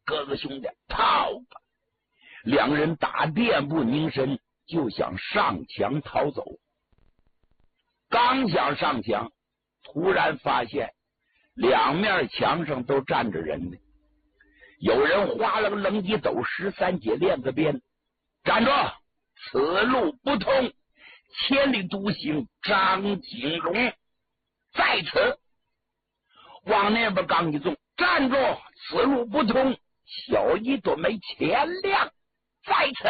哥哥兄弟，跑吧！两人打垫步凝神，就想上墙逃走。刚想上墙，突然发现两面墙上都站着人呢。有人划了个棱脊斗13节链子鞭，站住！此路不通，千里独行张景荣在此。往那边刚一纵，站住！此路不通，小一朵没钱亮在此。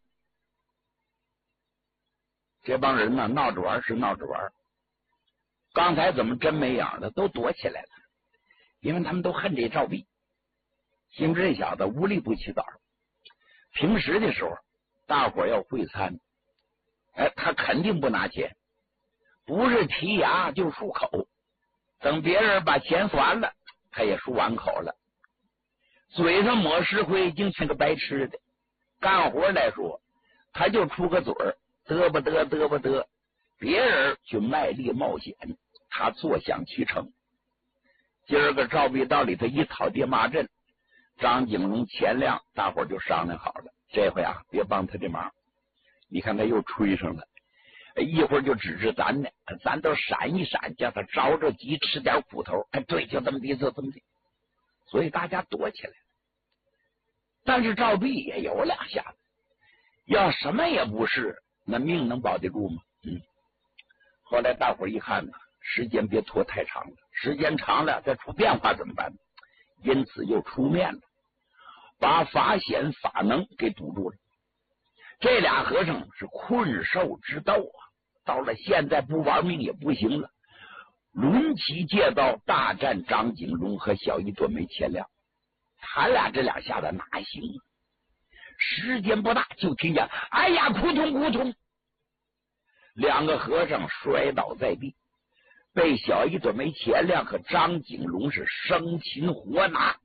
这帮人呢，闹着玩是闹着玩，刚才怎么真没影的，都躲起来了，因为他们都恨这赵壁，心知这小子无利不起早。平时的时候，大伙要会餐，他肯定不拿钱，不是提牙就漱口，等别人把钱付完了，他也漱完口了。嘴上抹石灰，竟像个白痴的。干活来说，他就出个嘴儿，嘚吧嘚嘚吧嘚，别人去卖力冒险，他坐享其成。今儿个赵壁到里头一讨爹骂阵，张景荣、钱亮大伙就商量好了，这回啊别帮他这忙。你看他又吹上了，一会儿就指着咱呢，咱都闪一闪，叫他着着急吃点苦头。对，就这么地，就这么地。所以大家躲起来了。但是赵壁也有两下子，要什么也不是，那命能保得住吗？后来大伙一看呢，时间别拖太长了，时间长了再出变化怎么办？因此又出面了，把法显法能给堵住了。这俩和尚是困兽之斗啊，到了现在不玩命也不行了，轮起借刀大战张景荣和小一朵没钱亮。他俩这两下子哪行？时间不大，就听见哎呀，扑通扑通，两个和尚摔倒在地，被小一朵没钱亮和张景荣是生擒活拿。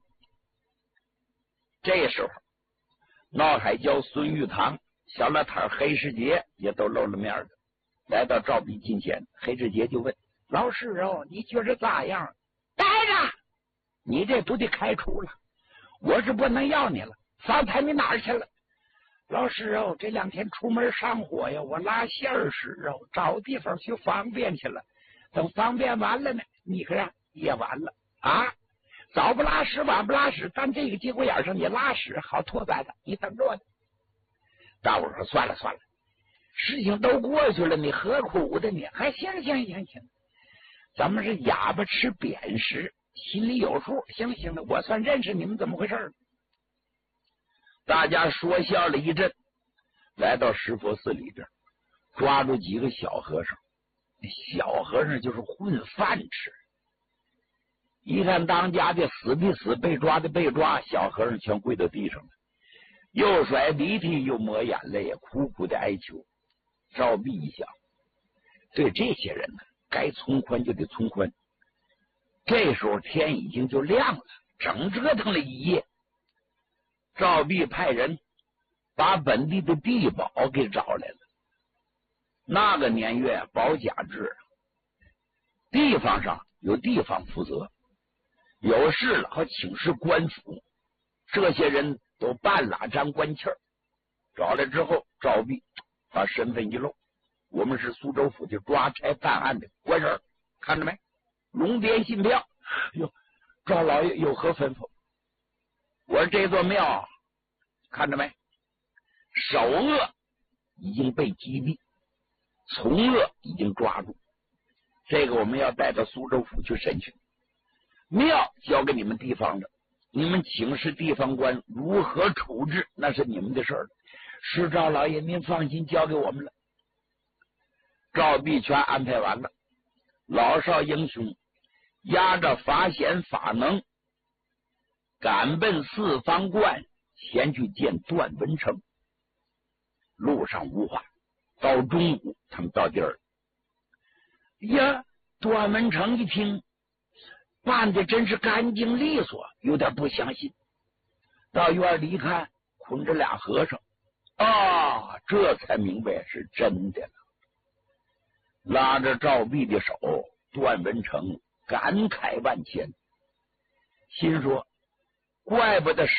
这时候闹海椒、孙玉堂、小老太黑世杰也都露了面的，来到赵壁近前。黑世杰就问：老师哦，你觉着咋样？待着，你这不得开除了，我是不能要你了。方才你哪儿去了？老师哦，这2天出门上火呀，我拉线儿时哦，找地方去方便去了。等方便完了呢，你看也完了啊！早不拉屎，晚不拉屎，但这个节骨眼上你拉屎好脱干的，你等着呢。大伙说算了算了，事情都过去了，你何苦的你？还行行行行，咱们是哑巴吃扁食，心里有数。行行的，我算认识你们怎么回事了。大家说笑了一阵，来到石佛寺里边，抓住几个小和尚。小和尚就是混饭吃，一看当家的死的死，被抓的被抓，小和尚全跪到地上了，又甩鼻涕又抹眼泪，苦苦的哀求。赵壁一想，对这些人呢，该从宽就得从宽。这时候天已经就亮了，整折腾了一夜。赵壁派人把本地的地保给找来了。那个年月保甲制，地方上有地方负责，有事了和请示官府，这些人都半拉张官气儿。找来之后，赵壁把身份一露，我们是苏州府的抓差办案的官人，看着没？龙典信票。哟，赵老爷有何吩咐？我说这座庙看着没？首恶已经被击毙，从恶已经抓住，这个我们要带到苏州府去审讯。庙交给你们地方的，你们请示地方官如何处置，那是你们的事儿。是赵老爷，您放心，交给我们了。赵壁全安排完了，老少英雄押着法显法能，赶奔四方观前去见段文成。路上无话，到中午他们到地儿呀。段文成一听办的真是干净利索，有点不相信。到院里一看，捆着俩和尚啊，这才明白是真的了。拉着赵壁的手，段文成感慨万千，心说怪不得